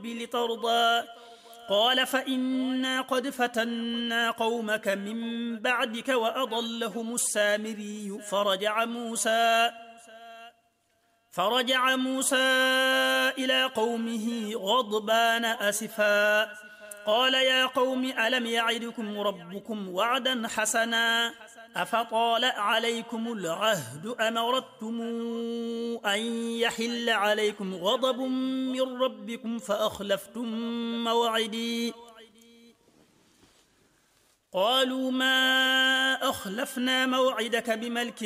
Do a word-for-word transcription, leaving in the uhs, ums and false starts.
لترضى قال فإنا قد فتنا قومك من بعدك وأضلهم السامري فرجع موسى فرجع موسى إلى قومه غضبان أسفا قال يا قوم ألم يعدكم ربكم وعدا حسنا أفطال عليكم العهد أم أردتم أن يحل عليكم غضب من ربكم فأخلفتم موعدي قالوا ما أخلفنا موعدك بملك